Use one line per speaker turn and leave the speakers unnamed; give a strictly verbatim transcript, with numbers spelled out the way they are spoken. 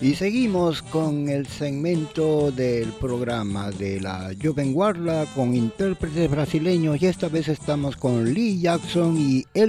Y seguimos con el segmento del programa de la Jovem Guarda con intérpretes brasileños y esta vez estamos con Lee Jackson y el